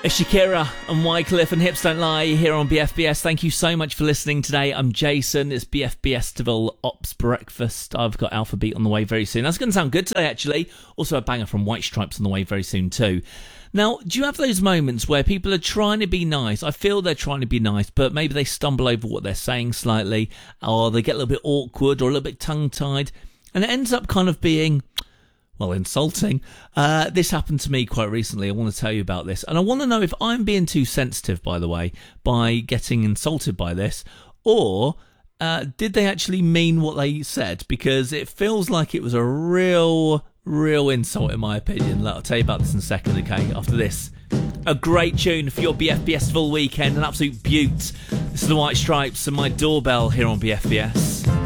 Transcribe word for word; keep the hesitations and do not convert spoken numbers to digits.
It's Shakira and Wycliffe and Hips Don't Lie here on B F B S. Thank you so much for listening today. I'm Jason. It's B F B S Estival Ops Breakfast. I've got Alpha Beat on the way very soon. That's going to sound good today, actually. Also a banger from White Stripes on the way very soon too. Now, do you have those moments where people are trying to be nice? I feel they're trying to be nice, but maybe they stumble over what they're saying slightly, or they get a little bit awkward or a little bit tongue-tied, and it ends up kind of being, well, insulting. Uh, this happened to me quite recently. I want to tell you about this. And I want to know if I'm being too sensitive, by the way, by getting insulted by this, or uh, did they actually mean what they said? Because it feels like it was a real, real insult, in my opinion. Look, I'll tell you about this in a second, okay? After this. A great tune for your B F B S full weekend, an absolute beaut. This is the White Stripes and My Doorbell here on B F B S.